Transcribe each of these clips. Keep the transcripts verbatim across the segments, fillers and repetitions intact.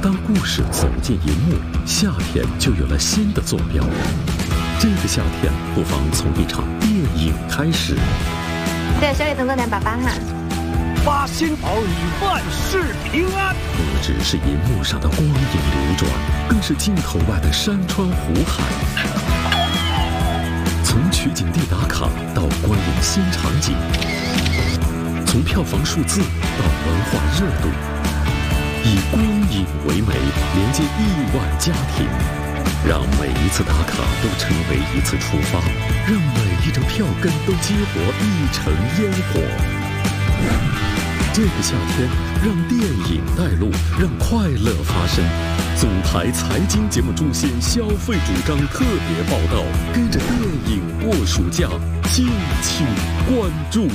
当故事走进银幕，夏天就有了新的坐标。这个夏天，不妨从一场电影开始。 对，小雨等等点爸爸哈。 八仙儿女万事平安。 不只是银幕上的光影流转，更是镜头外的山川湖海。从取景地打卡到观影新场景，从票房数字到文化热度，以光影为媒，连接亿万家庭，让每一次打卡都成为一次出发，让每一张票根都接驳一程烟火。这个夏天，让电影带路，让快乐发生。总台财经节目中心消费主张特别报道，跟着电影过暑假，敬请关注。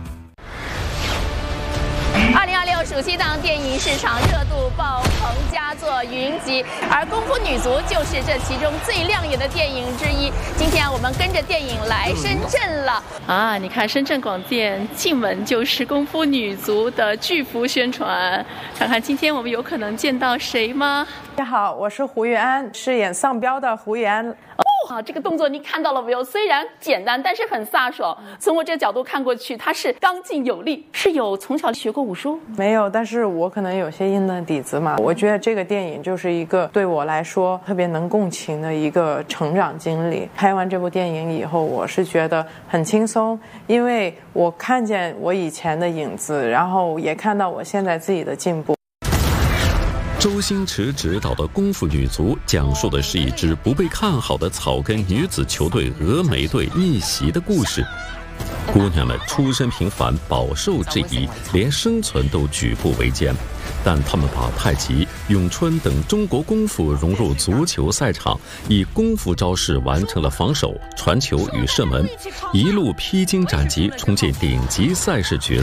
二零二六暑期档电影市场热度爆棚，佳作云集，而《功夫女足》就是这其中最亮眼的电影之一。今天我们跟着电影来深圳了啊！你看，深圳广电进门就是《功夫女足》的巨幅宣传，看看今天我们有可能见到谁吗？ 大家好，我是胡玉安，饰演丧彪的胡玉安。 好，这个动作你看到了没有？虽然简单，但是很飒爽。从我这个角度看过去，他是刚劲有力。是有从小学过武术？ 没有，但是我可能有些硬的底子嘛。我觉得这个电影就是一个对我来说特别能共情的一个成长经历。拍完这部电影以后，我是觉得很轻松，因为我看见我以前的影子，然后也看到我现在自己的进步。 周星驰执导的《功夫女足》讲述的是一支不被看好的草根女子球队峨眉队逆袭的故事。姑娘们出身平凡，饱受质疑，连生存都举步维艰。但她们把太极、咏春等中国功夫融入足球赛场，以功夫招式完成了防守、传球与射门，一路披荆斩棘，冲进顶级赛事决赛。